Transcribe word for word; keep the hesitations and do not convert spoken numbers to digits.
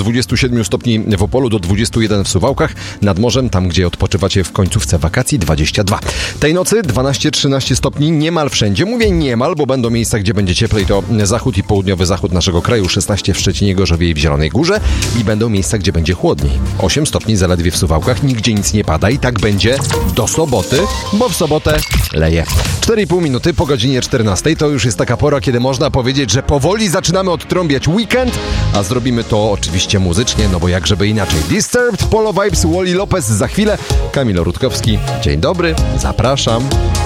dwudziestu siedmiu stopni w Opolu, do dwudziestu jeden w Suwałkach. Nad morzem, tam gdzie odpoczywacie w końcówce wakacji, dwadzieścia dwa. Tej nocy dwanaście trzynaście stopni niemal wszędzie. Mówię niemal, bo będą miejsca, gdzie będzie cieplej. To zachód i południowy zachód naszego kraju. szesnaście w Szczecinie, Gorzowie i w Zielonej Górze. I będą miejsca, gdzie będzie chłodniej. osiem stopni zaledwie w Suwałkach. Nigdzie nic nie pada i tak będzie do soboty, bo w sobotę leje. cztery i pół minuty po godzinie czternastej. To już jest taka pora, kiedy można powiedzieć, że powoli zaczynamy odtrąbiać weekend, a zrobimy to oczywiście muzycznie, no bo jak żeby inaczej. Disturbed, Polo Vibes, Wally Lopez za chwilę. Kamil Rutkowski. Dzień dobry, zapraszam.